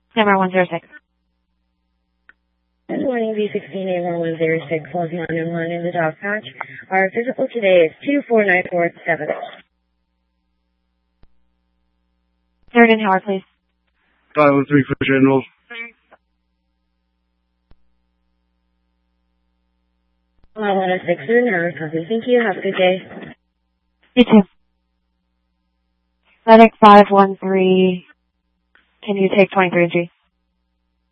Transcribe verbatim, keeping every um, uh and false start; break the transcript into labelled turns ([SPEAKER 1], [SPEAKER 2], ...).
[SPEAKER 1] Number one zero six.
[SPEAKER 2] Good morning, V sixteen A one one zero six, closing on in one in the dog patch. Our physical today is two four nine four seven.
[SPEAKER 1] Third and Howard, please.
[SPEAKER 3] five oh three for General.
[SPEAKER 2] one oh six, Nerve, copy. Thank you. Have a good day.
[SPEAKER 1] You too. Medic five one three. Can you take twenty-three G?